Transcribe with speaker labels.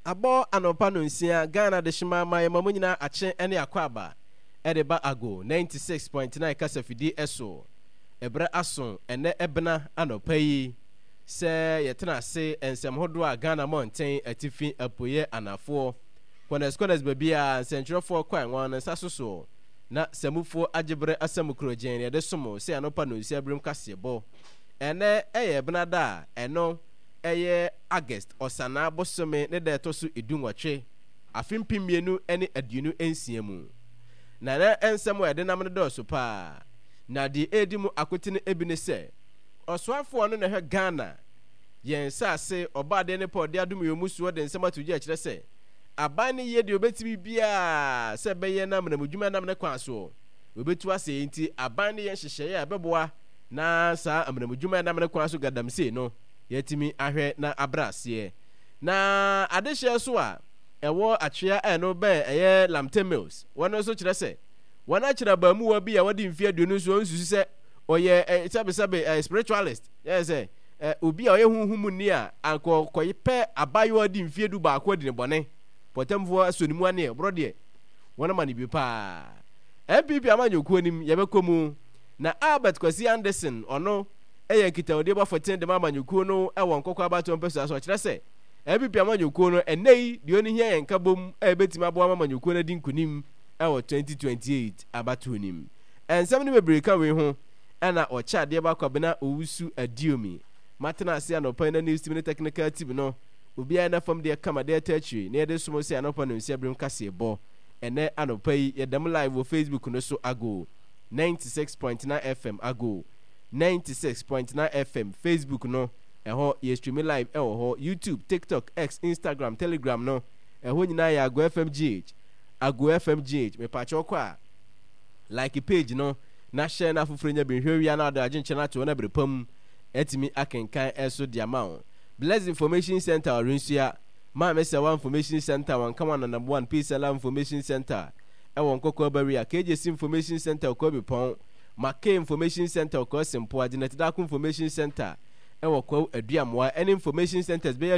Speaker 1: Abo anopa no nsia Ghana de shima ma yema munyina ache ene akwaba edeba ago 96.9 kasafidi eso ebre aso ene ebna anopa yi se yetena se ensem hodo a Ghana mountain atifi apoye anafo kones babia nsentwerefo kwan won nsasoso na samufo agebre asamukrojen ye de somo se anopa no nsia brim kasebo ene eye ebna da eno eye August osana bosome ne da toso edunwotwe afimpiemienu ene aduonu ensiemu na ensem we de namne do so pa na di edimu akotine ebine se osoafo no na hwe Ghana yen sase obade ne pod adum yomusu de nsem atoji akire se aban ne ye de obetimi bia se beye namne mudwuma namne kwaso obetu ase enti aban ne yen hyehye ya beboa na sa amne mudwuma namne kwaso gadamse no yetimi ahwe na abrase na adehye so a ewo atwea eno ben eye Lamte Mills wono so kire se wona kire ba mu wa bi a wodi mfie aduonu so nsusu se oye sabe spiritualist yes obi a oye huhumu ni a ankokoyipe abayo odi mfie du ba akodi ne bone potemfo asonimu ane brode wona mani bi pa MPP amanyokuo nim yebekomu na Albert Kwasi Anderson ono eye kita odi ba fotin de amanyokuo no ewon kokko abato mpeso so kire se MPP amanyokuo no enei de oni hia yenka bom ebetima abo amanyokuo na di nkunim ewo 2028 abato nim ensem ne bebre ka we ho ana ocha de ba kwabena owusu adiomi matena ase anopa na news team ne technical team no obi ana fam de kama de tachi ne de somo se anopa no nsia brem kase bo ene anopa yi yedam live wo Facebook no so ago 96.9 FM ago 96.9 FM Facebook no eho ye stream live eho YouTube TikTok X Instagram Telegram no eho nyina ya ago FMGH me pa chokwa like page no na share na fufrenya benhwewia na da agenche na to na brepam etimi akenkan eso diamount Blessed Information Center Orinsia ma mesa one information center one come on number 1 Peace Alarm Information Center ewon kokko barrier KJC Information Center ko bepon Make Information Center ko sempo Agenetida Information Center ewo ko aduamwa any information centers be